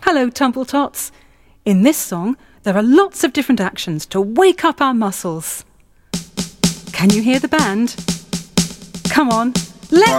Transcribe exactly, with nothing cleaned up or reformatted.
Hello, Tumbletots. In this song, there are lots of different actions to wake up our muscles. Can you hear the band? Come on, let's